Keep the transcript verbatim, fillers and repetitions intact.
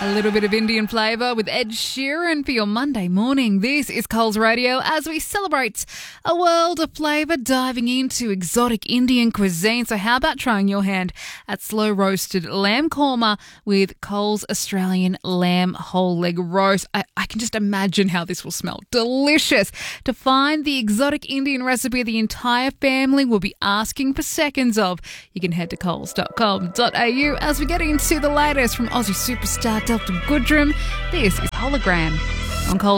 A little bit of Indian flavour with Ed Sheeran for your Monday morning. This is Coles Radio as we celebrate a world of flavour, diving into exotic Indian cuisine. So how about trying your hand at slow roasted lamb korma with Coles Australian lamb whole leg roast? I, I can just imagine how this will smell. Delicious. To find the exotic Indian recipe the entire family will be asking for seconds of, you can head to coles dot com dot a u as we get into the latest from Aussie superstar Delta Goodrem. This is Hologram on Coles.